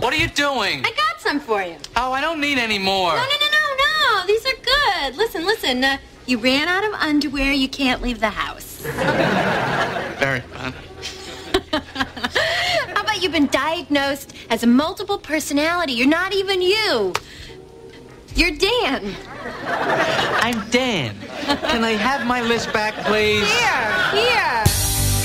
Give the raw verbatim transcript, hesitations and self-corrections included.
What are you doing? I got some for you. Oh, I don't need any more. No, no, no, no, no. These are good. Listen, listen. Uh, you ran out of underwear. You can't leave the house. Very fun. How about you've been diagnosed as a multiple personality? You're not even you. You're Dan. I'm Dan. Can I have my list back, please? Here, here.